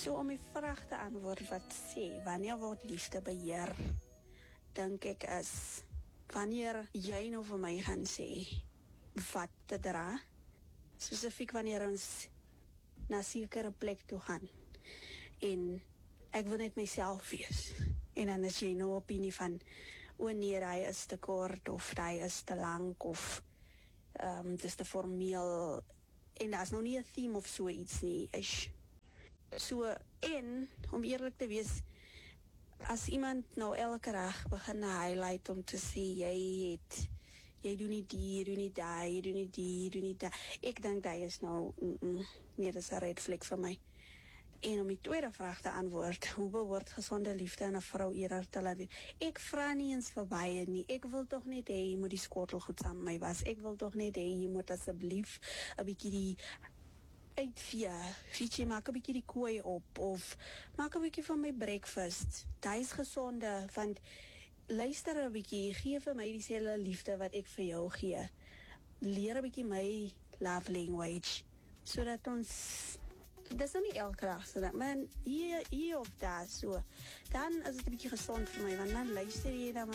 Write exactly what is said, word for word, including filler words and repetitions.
So om die vraag te antwoord wat sê, wanneer word liefde beheer? Dink ek is, wanneer jy nou vir my gaan sê, wat te dra, spesifiek wanneer ons na sekere plek toe gaan, en ek wil net myself wees, en dan is jy nou opinie van, o nee, hy is te kort, of hy is te lang, of um, het is te formeel, en daar is nou nie een theme of so iets nie, ish. So, en, om eerlijk te wees, as iemand nou elke dag begin highlight om te sê, jy het, jy doen nie die, jy doen nie die, jy doen nie die, jy doen nie die, ek denk dat is nou, mm -mm, nee, dat is een red flag vir my. En om die tweede vraag te antwoord, hoe behoort gezonde liefde aan een vrou eerder te laat doen? Ek vraag nie eens vir baie nie, ek wil toch net hê, jy moet die skotel goed saam met my was, ek wil toch net hê, jy moet asseblief een bykie die uitvee, weet jy, maak een bykie die kooi op, of maak een bykie van my breakfast, dat is gezonde, want luister een bykie, gee vir my dieselfde liefde wat ek vir jou gee, leer een bykie my love language, so dat ons, dit is nou nie elke dag so, dat, maar hier, hier of daar, so, dan is het een bykie gezond vir my, want dan luister jy na my